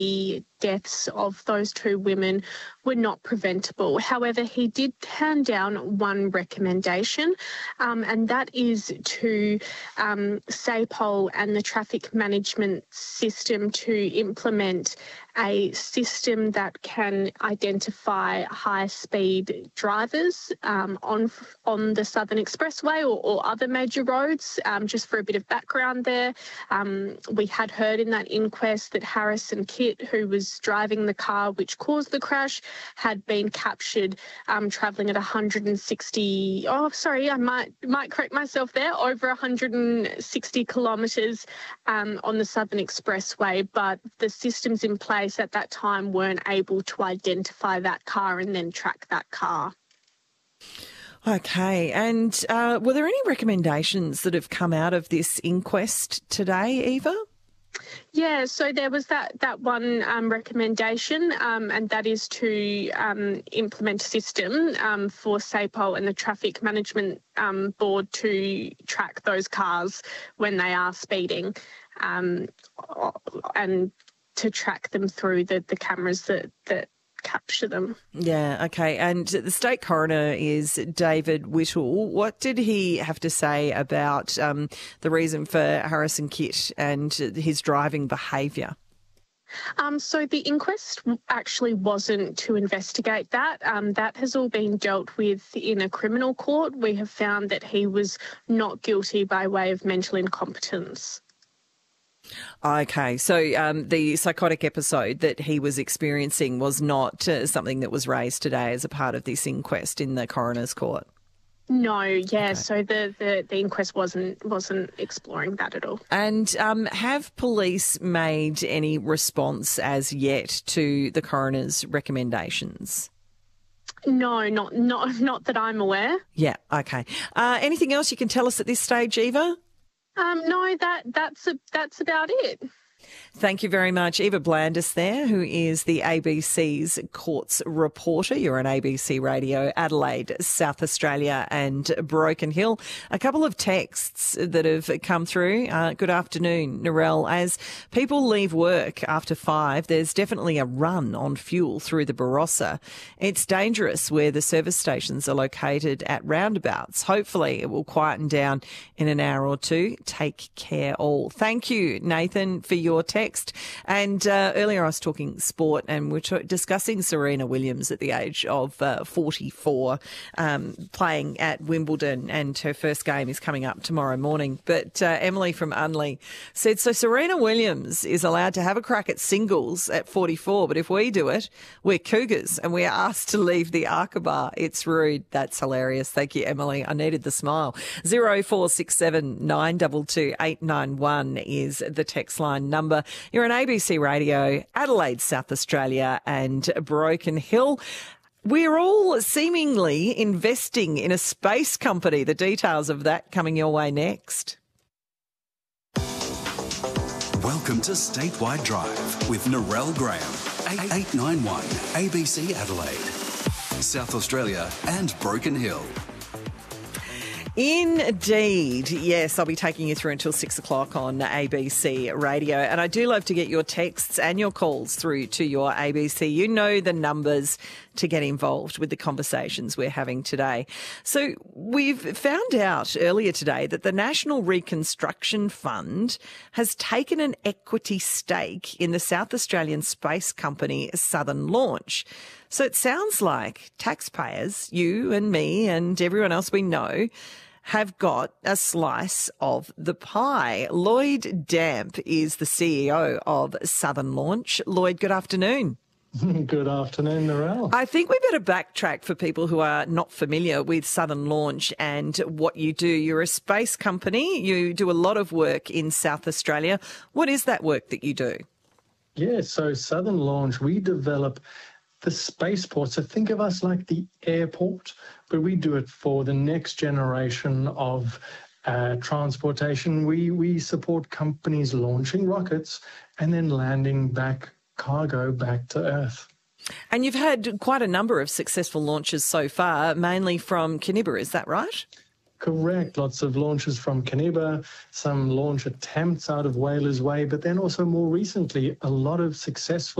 the deaths of those two women were not preventable. However, he did hand down one recommendation, and that is to SAPOL and the traffic management system to implement a system that can identify high-speed drivers on the Southern Expressway or other major roads. Just for a bit of background there, we had heard in that inquest that Harrison Kitt, who was driving the car which caused the crash, had been captured travelling at 160, I might correct myself there, over 160 kilometres on the Southern Expressway, but the systems in place at that time weren't able to identify that car and then track that car. Okay, and were there any recommendations that have come out of this inquest today, Eva? Yeah, so there was that one recommendation, and that is to implement a system for SAPOL and the Traffic Management Board to track those cars when they are speeding, and to track them through the cameras that capture them. Yeah, okay. And the state coroner is David Whittle. What did he have to say about the reason for Harrison Kitt and his driving behaviour? So the inquest actually wasn't to investigate that. That has all been dealt with in a criminal court. We have found that he was not guilty by way of mental incompetence. Okay, so the psychotic episode that he was experiencing was not something that was raised today as a part of this inquest in the coroner's court? No, yeah, okay. So the inquest wasn't exploring that at all. And have police made any response as yet to the coroner's recommendations? No, not that I'm aware. Yeah, okay. Anything else you can tell us at this stage, Eva? No, that's about it. Thank you very much. Eva Blandis there, who is the ABC's courts reporter. You're on ABC Radio, Adelaide, South Australia and Broken Hill. A couple of texts that have come through. Good afternoon, Narelle. As people leave work after 5, there's definitely a run on fuel through the Barossa. It's dangerous where the service stations are located at roundabouts. Hopefully it will quieten down in an hour or two. Take care all. Thank you, Nathan, for your text. And earlier I was talking sport and we're discussing Serena Williams at the age of 44 playing at Wimbledon, and her first game is coming up tomorrow morning. But Emily from Unley said, so Serena Williams is allowed to have a crack at singles at 44, but if we do it, we're cougars and we're asked to leave the Aqaba. It's rude. That's hilarious. Thank you, Emily. I needed the smile. 0467 922 891 is the text line number. You're on ABC Radio, Adelaide, South Australia and Broken Hill. We're all seemingly investing in a space company. The details of that coming your way next. Welcome to Statewide Drive with Narelle Graham, 891 ABC Adelaide, South Australia and Broken Hill. Indeed. Yes, I'll be taking you through until 6 o'clock on ABC Radio. And I do love to get your texts and your calls through to your ABC. You know the numbers to get involved with the conversations we're having today. So we've found out earlier today that the National Reconstruction Fund has taken an equity stake in the South Australian space company Southern Launch. So it sounds like taxpayers, you and me and everyone else we know, have got a slice of the pie. Lloyd Damp is the CEO of Southern Launch. Lloyd, good afternoon. Good afternoon, Narelle. I think we better backtrack for people who are not familiar with Southern Launch and what you do. You're a space company. You do a lot of work in South Australia. What is that work that you do? Yeah, so Southern Launch, we develop the spaceport. So think of us like the airport, but we do it for the next generation of transportation. We support companies launching rockets and then landing cargo back to Earth. And you've had quite a number of successful launches so far, mainly from Kinniba, is that right? Correct. Lots of launches from Kaniba, some launch attempts out of Whalers Way, but then also more recently, a lot of successful